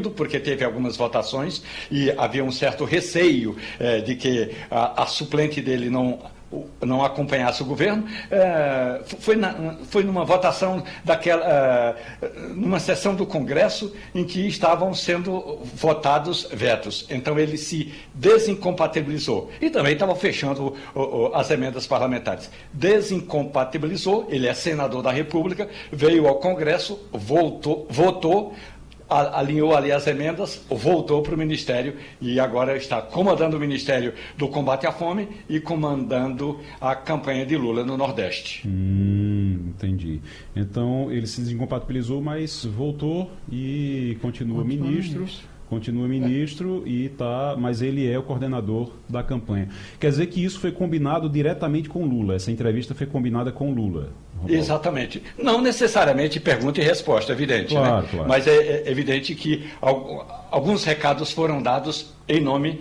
período, porque teve algumas votações e havia um certo receio de que a suplente dele não acompanhasse o governo. Foi numa votação numa sessão do Congresso em que estavam sendo votados vetos. Então ele se desincompatibilizou. E também estava fechando as emendas parlamentares. Desincompatibilizou, ele é senador da República, veio ao Congresso, votou, alinhou ali as emendas, voltou para o Ministério e agora está comandando o Ministério do Combate à Fome e comandando a campanha de Lula no Nordeste. Entendi. Então ele se desincompatibilizou, mas voltou e continua ministro. Continua ministro mas ele é o coordenador da campanha. Quer dizer que isso foi combinado diretamente com Lula, essa entrevista foi combinada com Lula. Romualdo. Exatamente. Não necessariamente pergunta e resposta, evidente, claro, né? Claro. Mas é evidente que alguns recados foram dados em nome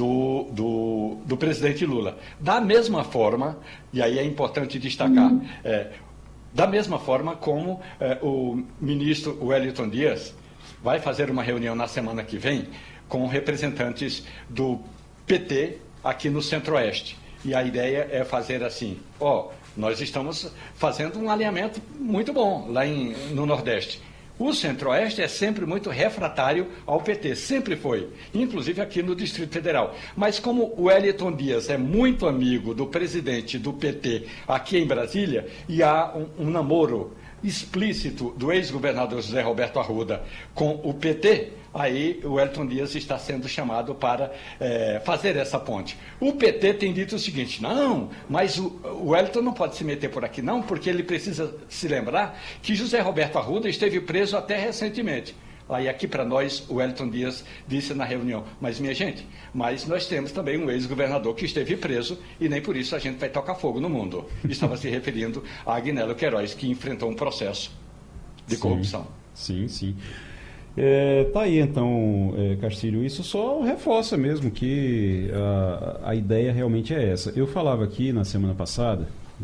do presidente Lula. Da mesma forma, e aí é importante destacar, da mesma forma como o ministro Wellington Dias vai fazer uma reunião na semana que vem com representantes do PT aqui no Centro-Oeste. E a ideia é fazer assim, nós estamos fazendo um alinhamento muito bom lá no Nordeste. O Centro-Oeste é sempre muito refratário ao PT, sempre foi, inclusive aqui no Distrito Federal. Mas como o Wellington Dias é muito amigo do presidente do PT aqui em Brasília, e há um namoro explícito do ex-governador José Roberto Arruda com o PT, aí o Wellington Dias está sendo chamado para fazer essa ponte. O PT tem dito o seguinte, não, mas o Wellington não pode se meter por aqui não, porque ele precisa se lembrar que José Roberto Arruda esteve preso até recentemente. Aí aqui para nós, o Wellington Dias disse na reunião, mas minha gente, mas nós temos também um ex-governador que esteve preso e nem por isso a gente vai tocar fogo no mundo. Estava se referindo a Agnello Queiroz, que enfrentou um processo de corrupção. Sim. Tá aí então, Castilho, isso só reforça mesmo que a ideia realmente é essa. Eu falava aqui na semana passada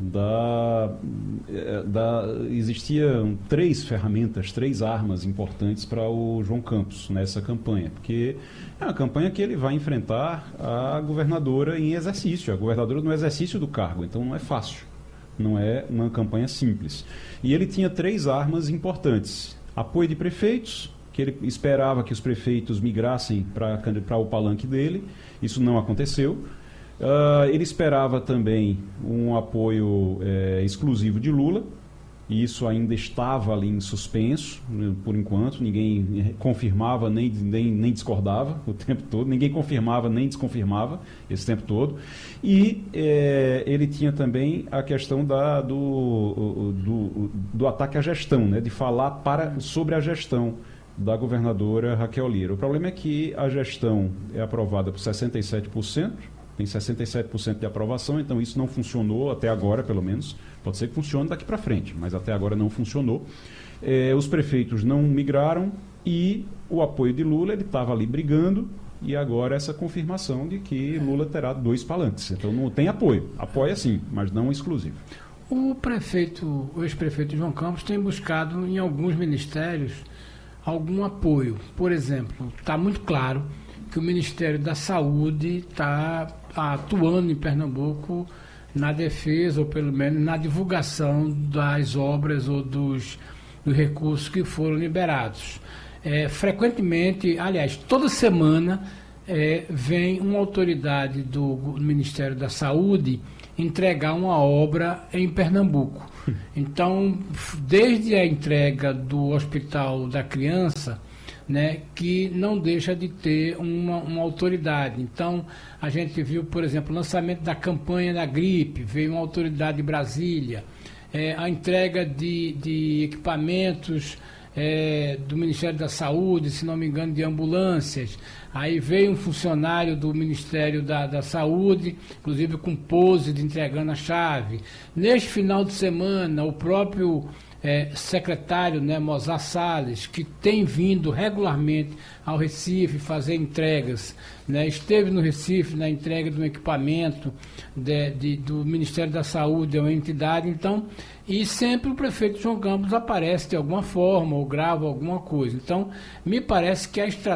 existiam 3 ferramentas, 3 armas importantes para o João Campos nessa campanha, porque é uma campanha que ele vai enfrentar a governadora em exercício, a governadora no exercício do cargo, então não é fácil, não é uma campanha simples. E ele tinha 3 armas importantes: apoio de prefeitos, que ele esperava que os prefeitos migrassem para o palanque dele, isso não aconteceu. Ele esperava também um apoio exclusivo de Lula, e isso ainda estava ali em suspenso, por enquanto, ninguém confirmava nem discordava o tempo todo, ninguém confirmava nem desconfirmava esse tempo todo, e ele tinha também a questão do ataque à gestão, né, de falar sobre a gestão da governadora Raquel Lira. O problema é que a gestão é aprovada por 67%, tem 67% de aprovação, então isso não funcionou até agora, pelo menos. Pode ser que funcione daqui para frente, mas até agora não funcionou. Os prefeitos não migraram e o apoio de Lula, ele estava ali brigando, e agora essa confirmação de que Lula terá 2 palanques. Então não tem apoio. Apoia sim, mas não exclusivo. O ex-prefeito João Campos tem buscado em alguns ministérios algum apoio. Por exemplo, está muito claro que o Ministério da Saúde está atuando em Pernambuco na defesa, ou pelo menos na divulgação das obras ou dos recursos que foram liberados. Frequentemente, aliás, toda semana vem uma autoridade do Ministério da Saúde entregar uma obra em Pernambuco. Então, desde a entrega do Hospital da Criança, né, que não deixa de ter uma autoridade. Então, a gente viu, por exemplo, o lançamento da campanha da gripe, veio uma autoridade de Brasília, a entrega de equipamentos do Ministério da Saúde, se não me engano, de ambulâncias. Aí veio um funcionário do Ministério da Saúde, inclusive com pose de entregando a chave. Neste final de semana, o próprio secretário, né, Mozart Salles, que tem vindo regularmente ao Recife fazer entregas, né, esteve no Recife na entrega de um equipamento do Ministério da Saúde, é uma entidade, então, e sempre o prefeito João Campos aparece de alguma forma ou grava alguma coisa. Então, me parece que a estratégia